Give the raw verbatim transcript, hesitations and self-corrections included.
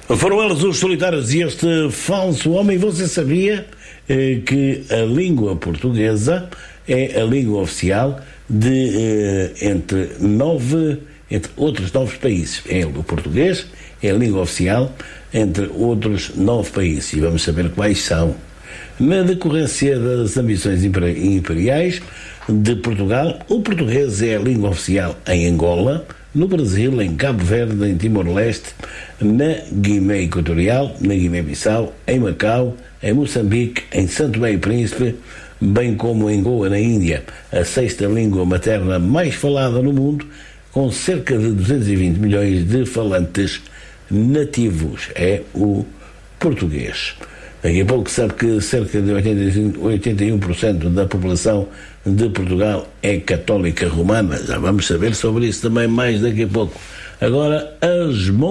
Foram eles os solitários e este falso homem. Você sabia eh, que a língua portuguesa é a língua oficial de eh, entre nove, entre outros nove países. É o português, é a língua oficial entre outros nove países. E vamos saber quais são. Na decorrência das ambições imperiais de Portugal, o português é a língua oficial em Angola, no Brasil, em Cabo Verde, em Timor-Leste, na Guiné Equatorial, na Guiné-Bissau, em Macau, em Moçambique, em Santo Tomé e Príncipe, bem como em Goa, na Índia, a sexta língua materna mais falada no mundo, com cerca de duzentos e vinte milhões de falantes nativos. É o português. Daqui a pouco sabe que cerca de oitenta e um por cento da população de Portugal é católica romana. Já vamos saber sobre isso também mais daqui a pouco. Agora, as